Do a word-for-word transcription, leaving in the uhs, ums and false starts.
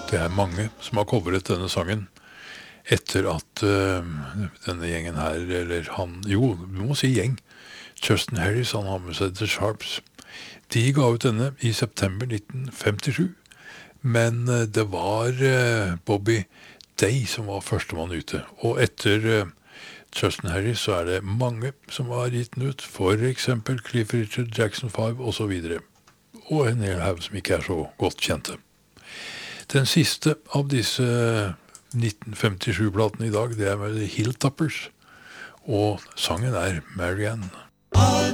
det er mange som har coveret denne sangen etter at uh, denne gjengen her, eller han, jo, vi må si gjeng, Justin Harris, han har med seg The Sharps. De ga ut denne i september nitten femtisju, men uh, det var uh, Bobby Day som var førstemann ute, og etter uh, Justin Harris så er det mange som har gitt den ut, for eksempel Cliff Richard, Jackson five og så videre, og en hel haug som ikke er så godt kjente. Den siste av disse nitten femtisju-platene i dag, det er med The Hilltoppers, og sangen er Marianne.